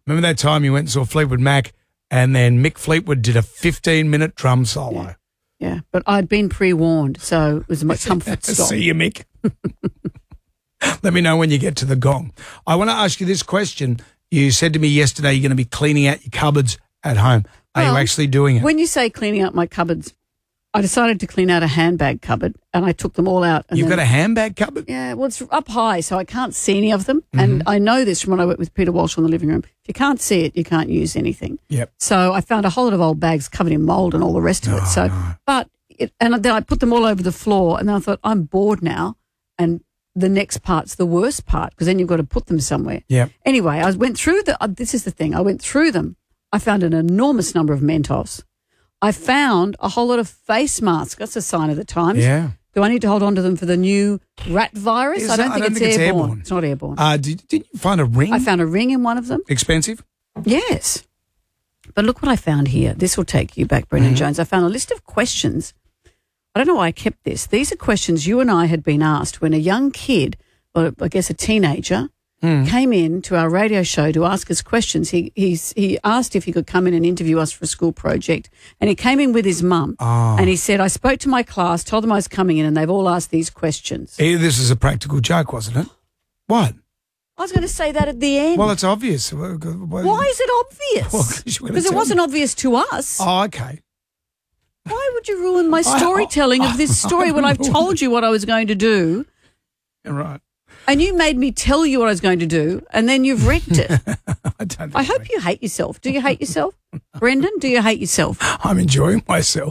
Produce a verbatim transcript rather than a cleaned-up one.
Remember that time you went and saw Fleetwood Mac and then Mick Fleetwood did a fifteen-minute drum solo? Yeah. yeah, but I'd been pre-warned, so it was a comfort stop. See you, Mick. Let me know when you get to the gong. I want to ask you this question. You said to me yesterday you're going to be cleaning out your cupboards at home. Are well, you actually doing it? When you say cleaning out my cupboards, I decided to clean out a handbag cupboard and I took them all out. And You've then, got a handbag cupboard? Yeah, well, it's up high, so I can't see any of them. Mm-hmm. And I know this from when I worked with Peter Walsh on the living room. If you can't see it, you can't use anything. Yep. So I found a whole lot of old bags covered in mould and all the rest of it. Oh, So, no. but it, and then I put them all over the floor, and then I thought, I'm bored now, and the next part's the worst part because then you've got to put them somewhere. Yep. Anyway, I went through the. Uh, this is the thing. I went through them. I found an enormous number of Mentos. I found a whole lot of face masks. That's a sign of the times. Yeah. Do I need to hold on to them for the new rat virus? Is I don't that- think, I don't it's, think it's airborne. airborne. It's not airborne. Uh, did, did you find a ring? I found a ring in one of them. Expensive? Yes. But look what I found here. This will take you back, Brendan Mm-hmm. Jones. I found a list of questions. I don't know why I kept this. These are questions you and I had been asked when a young kid, or I guess a teenager, Mm. came in to our radio show to ask us questions. He he's, he asked if he could come in and interview us for a school project, and he came in with his mum. Oh. And he said, I spoke to my class, told them I was coming in, and they've all asked these questions. Eh, This is a practical joke, wasn't it? What? I was going to say that at the end. Well, it's obvious. Why Why is it obvious? Well, 'cause you were gonna Because it tell wasn't me. obvious to us. Oh, okay. Why would you ruin my I- storytelling of this story when I've told you what I was going to do? You're right. And you made me tell you what I was going to do, and then you've wrecked it. I don't think I hope you hate yourself. Do you hate yourself? Brendan, do you hate yourself? I'm enjoying myself.